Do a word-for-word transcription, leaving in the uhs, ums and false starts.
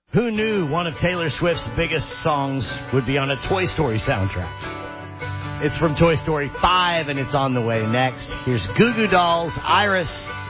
Who knew one of Taylor Swift's biggest songs would be on a Toy Story soundtrack? It's from Toy Story five, and it's on the way next. Here's Goo Goo Dolls, Iris.